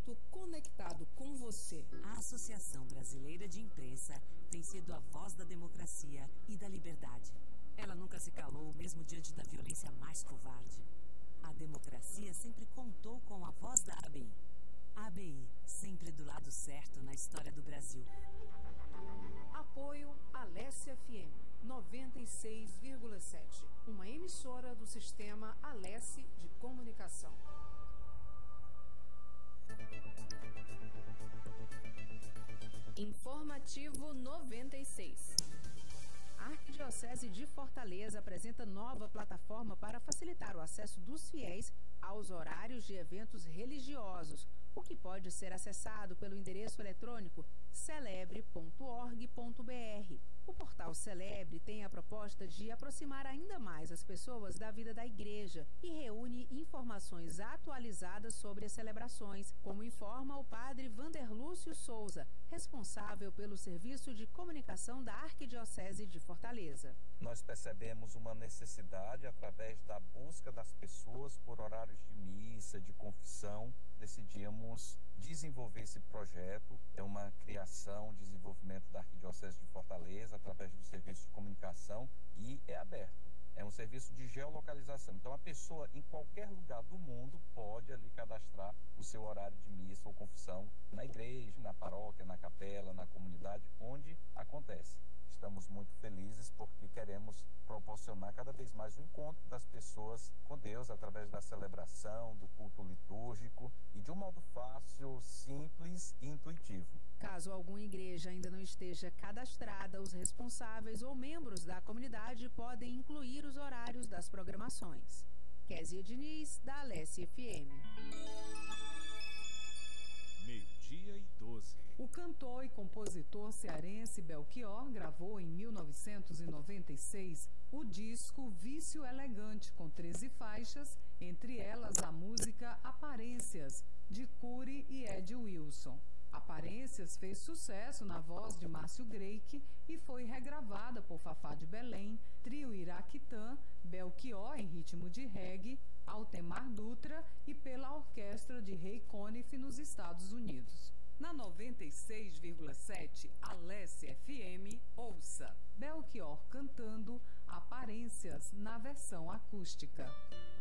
assunto conectado com você. A Associação Brasileira de Imprensa tem sido a voz da democracia e da liberdade. Ela nunca se calou, mesmo diante da violência mais covarde. A democracia sempre contou com a voz da ABI. A ABI, sempre do lado certo na história do Brasil. Apoio Alesse FM 96,7, uma emissora do sistema Alesse de comunicação. Informativo 96. A Arquidiocese de Fortaleza apresenta nova plataforma para facilitar o acesso dos fiéis aos horários de eventos religiosos, o que pode ser acessado pelo endereço eletrônico celebre.org.br. O portal Celebre tem a proposta de aproximar ainda mais as pessoas da vida da igreja e reúne informações atualizadas sobre as celebrações, como informa o padre Vanderlúcio Souza, responsável pelo Serviço de Comunicação da Arquidiocese de Fortaleza. Nós percebemos uma necessidade, através da busca das pessoas por horários de missa, de confissão, decidimos desenvolver esse projeto. É uma criação, desenvolvimento da Arquidiocese de Fortaleza, através do Serviço de Comunicação, e é aberto. É um serviço de geolocalização. Então, a pessoa, em qualquer lugar do mundo, pode ali cadastrar o seu horário de missa ou confissão na igreja, na paróquia, na capela, na comunidade, onde acontece. Estamos muito felizes porque queremos proporcionar cada vez mais o encontro das pessoas com Deus através da celebração, do culto litúrgico e de um modo fácil, simples e intuitivo. Caso alguma igreja ainda não esteja cadastrada, os responsáveis ou membros da comunidade podem incluir os horários das programações. Kézia Diniz, da Alesse FM. 12:12. O cantor e compositor cearense Belchior gravou em 1996 o disco Vício Elegante, com 13 faixas, entre elas a música Aparências, de Cury e Ed Wilson. Aparências fez sucesso na voz de Márcio Greik e foi regravada por Fafá de Belém, Trio Iraquitã, Belchior em ritmo de reggae, Altemar Dutra e pela orquestra de Ray Conniff nos Estados Unidos. Na 96,7 Alesse FM, ouça Belchior cantando Aparências na versão acústica.